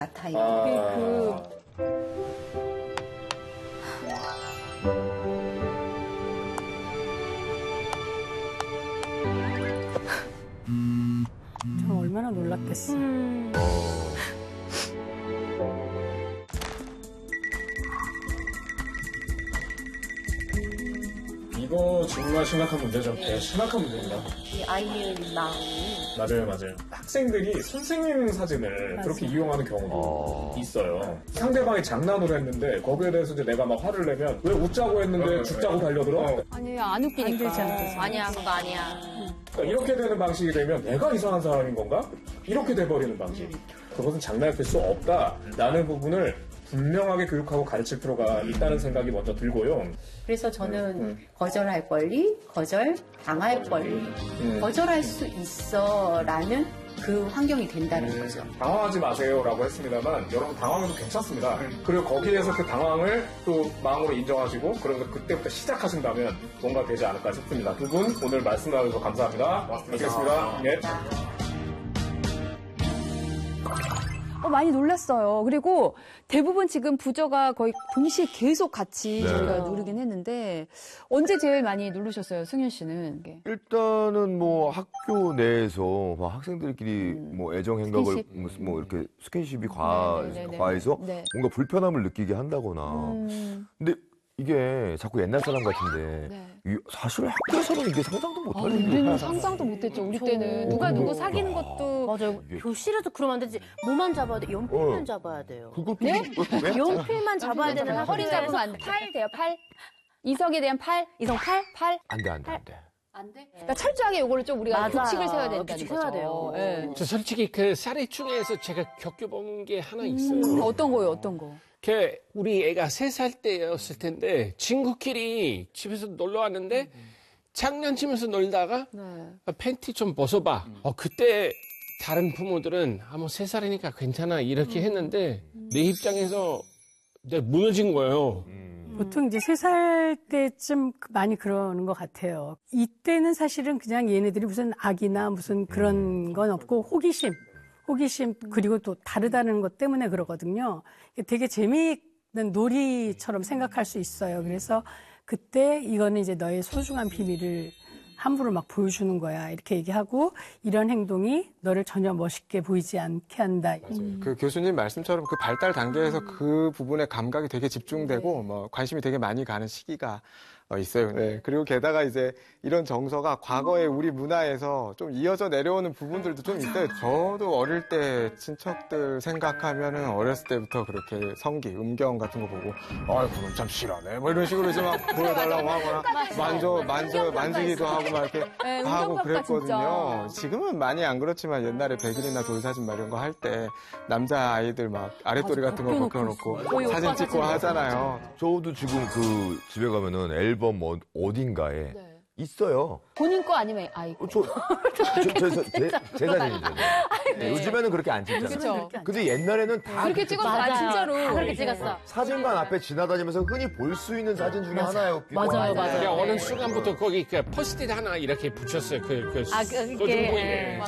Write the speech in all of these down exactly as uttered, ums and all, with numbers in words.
같아요. 아... 그 저 얼마나 놀랐겠어. 음. 이거 정말 심각한 문제죠. 네, 심각한 문제입니다. 이 아이의 마음이 맞아요, 맞아요. 학생들이 선생님 사진을 맞아요. 그렇게 이용하는 경우도 어... 있어요. 상대방이 장난으로 했는데 거기에 대해서 이제 내가 막 화를 내면 왜 웃자고 했는데 어, 죽자고 달려들어? 어. 아니, 안 웃기니까. 안 되지, 안 되지. 아니야, 그거 아니야. 그러니까 이렇게 되는 방식이 되면 내가 이상한 사람인 건가? 이렇게 돼버리는 방식. 그것은 장난칠 수 없다라는 부분을 분명하게 교육하고 가르칠 필요가 있다는 생각이 먼저 들고요. 그래서 저는 음. 거절할 권리, 거절 당할 권리, 음. 거절할 수 있어라는 그 환경이 된다는 음, 거죠. 당황하지 마세요라고 했습니다만 여러분 당황해도 괜찮습니다. 그리고 거기에서 그 당황을 또 마음으로 인정하시고 그러면 그때부터 시작하신다면 뭔가 되지 않을까 싶습니다. 두 분 오늘 말씀 나눠주셔서 감사합니다. 고맙습니다. 네. 어, 많이 놀랐어요. 그리고 대부분 지금 부저가 거의 동시에 계속 같이 네. 저희가 누르긴 했는데 언제 제일 많이 누르셨어요, 승윤 씨는? 이게. 일단은 뭐 학교 내에서 뭐 학생들끼리 음. 뭐 애정 행각을 스킨십. 뭐, 뭐 이렇게 스킨십이 과, 네, 네, 네, 네. 과해서 네. 뭔가 불편함을 느끼게 한다거나. 음, 근데 이게 자꾸 옛날 사람 같은데 네. 이 사실 학교에서는 이게 상상도 아, 못할 우리는 일이야. 상상도 못했죠. 우리 저- 때는 누가 어, 누구 그거- 사귀는 야. 것도 맞아요. 이게- 교실에서 그러면 안 되지. 뭐만 잡아야 돼? 연필만 어. 잡아야 돼요. 그것도 네? 왜? 연필만 잡아야 되는 허리 학교에서 잡으면 안 돼. 팔 돼요, 팔. 이석에 대한 팔, 이석 팔, 팔. 안 돼, 안 돼, 안 돼. 안 돼? 그러니까 철저하게 요거를 좀 우리가 맞아요. 규칙을 세워야 된다는 규칙 거죠. 세워야 돼요. 예. 저 솔직히 그 사례 중에서 제가 겪어본 게 하나 있어요. 음, 어떤 거요, 어떤 거? 그 우리 애가 세 살 때였을 텐데 친구끼리 집에서 놀러 왔는데 장난치면서 놀다가 네. 팬티 좀 벗어봐. 어, 그때 다른 부모들은 아, 뭐 세 살이니까 괜찮아 이렇게 했는데 내 입장에서 내가 무너진 거예요. 보통 이제 세 살 때쯤 많이 그러는 것 같아요. 이때는 사실은 그냥 얘네들이 무슨 악이나 무슨 그런 건 없고 호기심, 호기심 그리고 또 다르다는 것 때문에 그러거든요. 되게 재미있는 놀이처럼 생각할 수 있어요. 그래서 그때 이거는 이제 너의 소중한 비밀을 함부로 막 보여주는 거야. 이렇게 얘기하고 이런 행동이 너를 전혀 멋있게 보이지 않게 한다. 맞아요. 그 교수님 말씀처럼 그 발달 단계에서 그 부분에 감각이 되게 집중되고 뭐 관심이 되게 많이 가는 시기가 어, 있어요. 네. 그리고 게다가 이제 이런 정서가 과거에 우리 문화에서 좀 이어져 내려오는 부분들도 좀 있어요. 저도 어릴 때 친척들 생각하면은 어렸을 때부터 그렇게 성기, 음경 같은 거 보고 아이 그건 참 실하네. 뭐 이런 식으로 이제 막 보여달라고 하거나 만져, 만져, 만지기도 하고 막 이렇게 네, 하고 음경박사 그랬거든요. 진짜. 지금은 많이 안 그렇지만 옛날에 백일이나 돌사진 막 이런 거 할 때 남자 아이들 막 아랫도리 같은 거 벗겨놓고 거의 사진 오빠 찍고 사진 하잖아요. 저도 지금 그 집에 가면은 앨범 어, 어딘가에 네. 있어요. 본인 거 아니면 아이 거. 어, 저, 저, 저, 저, 제, 제 사진이죠. 네. 요즘에는 그렇게 안 찍잖아요. 그렇죠. 근데 옛날에는 다 그렇게 찍었어, 아, 맞아요. 진짜로. 다 그렇게 찍었어. 사진관 앞에 지나다니면서 흔히 볼 수 있는 사진 중에 하나였기도 맞아요, 하고. 맞아요. 그냥 어느 순간부터 거기 그 포스트잇 하나 이렇게 붙였어요. 그, 그 아, 소중 그게, 보이게. 예.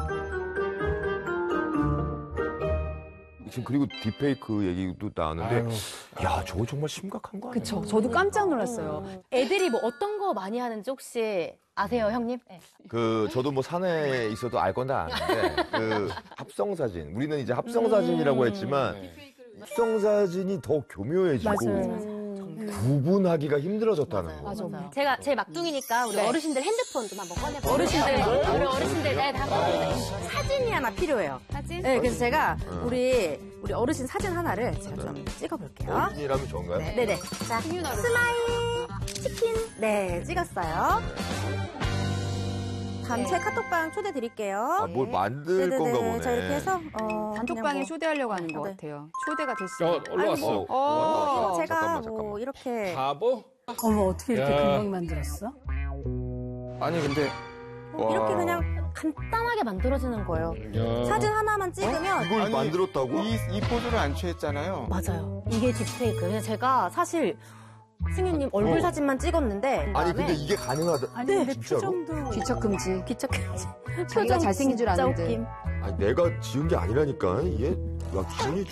지금 그리고 딥페이크 얘기도 나왔는데 아유. 야 저거 정말 심각한 거 아니에요? 그쵸. 저도 깜짝 놀랐어요. 애들이 뭐 어떤 거 많이 하는지 혹시 아세요, 형님? 네. 그 저도 뭐 산에 있어도 알 건 다 아는데 그 합성 사진 우리는 이제 합성 사진이라고 했지만 합성 사진이 더 교묘해지고 맞아요. 구분하기가 힘들어졌다는 거. 맞아, 맞아. 제가 제 막둥이니까 우리 네. 어르신들 핸드폰 좀 한번 꺼내볼게요. 어르신들. 우리 어르신들 네, 다 꺼내요. 사진이 하나 필요해요. 사진? 네, 그래서 제가 우리 우리 어르신 사진 하나를 제가 좀 찍어볼게요. 어린이라면 좋은가요? 네, 네네. 자, 스마일 치킨. 네, 찍었어요. 단체 카톡방 초대 드릴게요. 아, 뭘 만들 네네네. 건가 보네. 자, 이렇게 해서 어, 단톡방에 그냥 뭐- 초대하려고 하는 것 네. 같아요. 초대가 됐어요. 어, 올라왔어. 어, 어. 왔다, 왔다. 제가 잠깐만, 뭐 잠깐만. 이렇게 바보? 어머 어떻게 이렇게 야. 금방 만들었어? 아니 근데 뭐 이렇게 그냥 간단하게 만들어지는 거예요. 야. 사진 하나만 찍으면 이걸 아니, 만들었다고? 이, 이 포즈를 안 취했잖아요. 맞아요. 이게 딥페이크. 그냥 제가 사실 승윤님 얼굴 어. 사진만 찍었는데 아니 그다음에 근데 이게 가능하다. 아니 네, 근데 진짜로? 표정도 귀척 금지. 기척 자기가 잘생긴 줄 진짜 아는데. 웃김. 아니 내가 지은 게 아니라니까 이게 막 기분이 좀